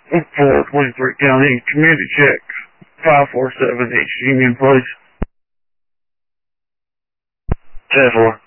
423 County, community check, 547 H Union Place. 10-4.